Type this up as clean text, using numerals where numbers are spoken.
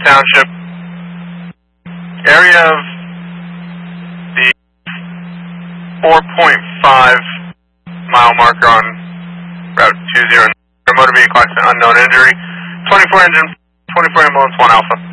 Township. Area of the 4.5 mile marker on Route 20. Motor vehicle accident, unknown injury. 24 engine, 24 ambulance, 1 Alpha.